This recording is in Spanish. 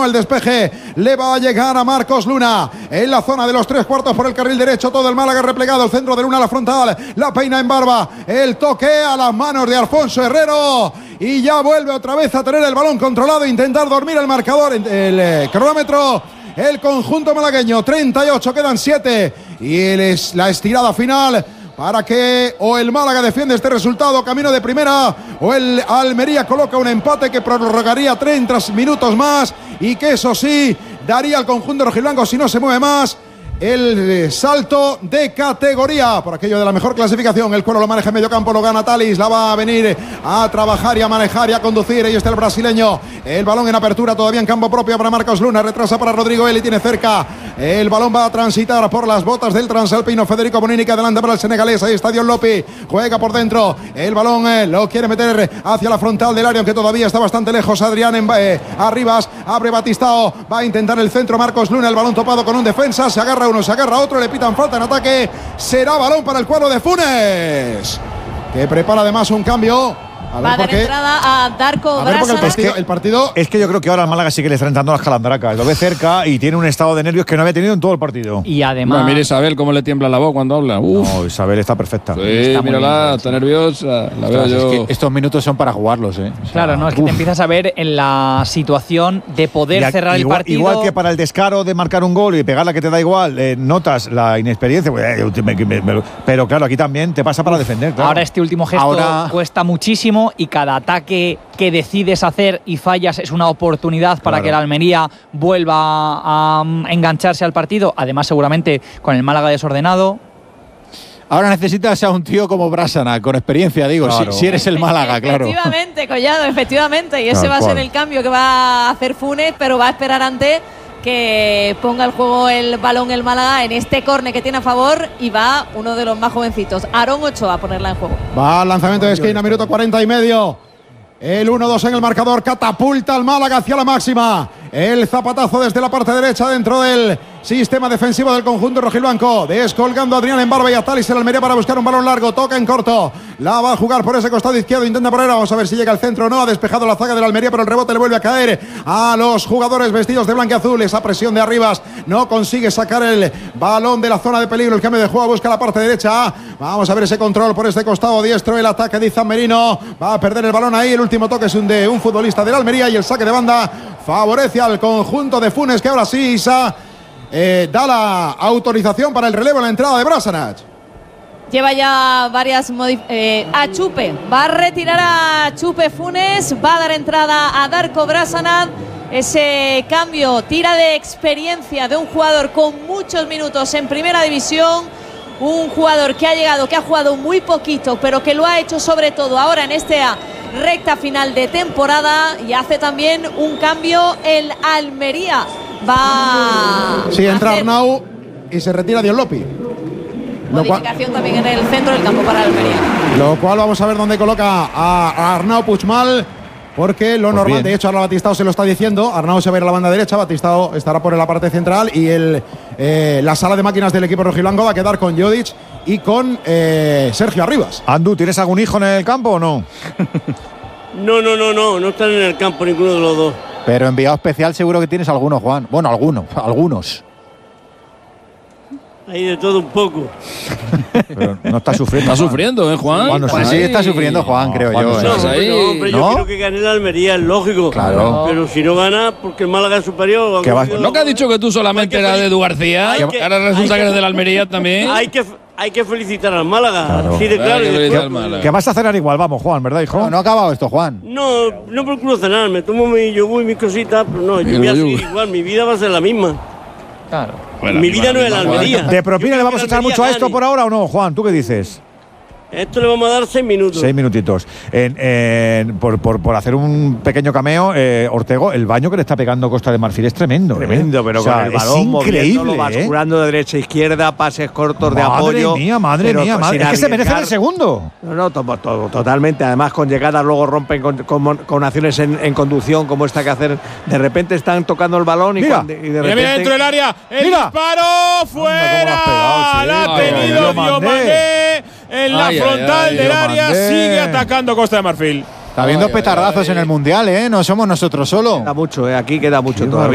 el despeje le va a llegar a Marcos Luna en la zona de los 3/4 por el carril derecho. Todo el Málaga replegado, el centro de Luna a la frontal, la peina en barba, el toque a las manos de Alfonso Herrero y ya vuelve otra vez a tener el balón controlado, intentar dormir el marcador, el cronómetro. El conjunto malagueño, 38, quedan 7 y la estirada final para que o el Málaga defiende este resultado camino de primera o el Almería coloca un empate que prorrogaría 30 minutos más y que eso sí daría al conjunto rojiblanco, si no se mueve más, el salto de categoría por aquello de la mejor clasificación. El cuero lo maneja en medio campo, lo gana Talis, la va a venir a trabajar y a manejar y a conducir. Ahí está el brasileño, el balón en apertura todavía en campo propio para Marcos Luna, retrasa para Rodrigo Eli, tiene cerca, el balón va a transitar por las botas del transalpino Federico Bonini, que adelante para el senegalés. Ahí está Dion Lopi, juega por dentro, el balón lo quiere meter hacia la frontal del área, aunque todavía está bastante lejos Adrián Arribas, abre Batistao, va a intentar el centro Marcos Luna, el balón topado con un defensa, se agarra uno, se agarra otro, le pitan falta en ataque, será balón para el cuadro de Funes, que prepara además un cambio. A ver, va a dar entrada a Darko Brasana. El partido es que yo creo que ahora el Málaga sí que le está entrando las calandracas. Lo ve cerca y tiene un estado de nervios que no había tenido en todo el partido. Y además… Mira Isabel cómo le tiembla la voz cuando habla. No, Isabel está perfecta. Sí, está mírala, está nerviosa. La veo yo. Es que estos minutos son para jugarlos, ¿eh? O sea, claro, no, es que te empiezas a ver en la situación de poder cerrar el partido. Igual que para el descaro de marcar un gol y pegarla que te da igual, notas la inexperiencia. Pero claro, aquí también te pasa para defender. Claro. Ahora este último gesto cuesta muchísimo y cada ataque que decides hacer y fallas es una oportunidad para que la Almería vuelva a engancharse al partido. Además, seguramente con el Málaga desordenado. Ahora necesitas a un tío como Brasana, con experiencia, digo, claro. si eres el Málaga, claro. Efectivamente, Collado, efectivamente. Y ese va a ser el cambio que va a hacer Funes, pero va a esperar antes que ponga el juego el balón el Málaga en este córner que tiene a favor y va uno de los más jovencitos, Aarón Ochoa, a ponerla en juego. Va al lanzamiento de esquina, minuto 40 y medio. El 1-2 en el marcador, catapulta al Málaga hacia la máxima. El zapatazo desde la parte derecha dentro del sistema defensivo del conjunto rojiblanco, descolgando a Adrián en barba y a Talis el Almería para buscar un balón largo, toca en corto, la va a jugar por ese costado izquierdo, intenta poner, vamos a ver si llega al centro o no, ha despejado la zaga del Almería, pero el rebote le vuelve a caer a los jugadores vestidos de blanquiazul, esa presión de Arribas, no consigue sacar el balón de la zona de peligro, el cambio de juego busca la parte derecha, vamos a ver ese control por este costado diestro, el ataque de Izan Merino, va a perder el balón ahí, el último toque es de un futbolista del Almería y el saque de banda favorece al conjunto de Funes, que ahora sí Isa da la autorización para el relevo en la entrada de Brasanac. Lleva ya varias a Chupe, va a retirar a Chupe Funes, va a dar entrada a Darko Brasana. Ese cambio tira de experiencia de un jugador con muchos minutos en primera división, un jugador que ha llegado, que ha jugado muy poquito, pero que lo ha hecho sobre todo ahora en esta recta final de temporada, y hace también un cambio el Almería. Sí, entra Arnau y se retira Dion Lopi. Modificación también en el centro del campo para Almería. Lo cual vamos a ver dónde coloca a Arnau Puigmal, porque lo normal, de hecho ahora Batistao se lo está diciendo, Arnau se va a ir a la banda derecha, Batistao estará por la parte central y la sala de máquinas del equipo rojiblanco va a quedar con Jodic y con Sergio Arribas. Andu, ¿tienes algún hijo en el campo o no? No están en el campo ninguno de los dos. Pero enviado especial seguro que tienes algunos, Juan. Bueno, algunos. Hay de todo un poco. Pero no está sufriendo. Está sufriendo, Juan. Bueno, sí está sufriendo Juan, creo yo. Hombre, yo quiero que gane la Almería, es lógico. Claro. Pero si no gana, porque el Málaga es superior. ¿No que has dicho que tú solamente eras de Edu García? Ahora resulta que eres de la Almería también. Hay que felicitar al Málaga. Claro. Sí, de claro. Que vas a cenar igual, vamos, Juan, ¿verdad, hijo? No ha acabado esto, Juan. No procuro cenar, me tomo mi yogur y mis cositas, pero no, yo voy a seguir igual, mi vida va a ser la misma. Claro. Bueno, mi vida no es la Almería. ¿De propina le vamos a echar mucho a esto por ahora o no, Juan? ¿Tú qué dices? Esto le vamos a dar 6 minutos. 6 minutitos. Por hacer un pequeño cameo, Ortego, el baño que le está pegando Costa de Marfil es tremendo. Tremendo, pero con el balón moviéndolo, basculando de derecha a izqura, pases cortos de apoyo. Madre mía. Es que se merece el segundo. No, totalmente. Además, con llegadas luego rompen con acciones en conducción como esta que hacen. De repente están tocando el balón y de repente… Mira dentro del área. ¡El disparo! ¡Fuera! ¡La ha tenido Diomandé! En la frontal del área, sigue atacando Costa de Marfil. Está habiendo petardazos en el Mundial, ¿eh? No somos nosotros solo. Queda mucho, aquí queda mucho todavía.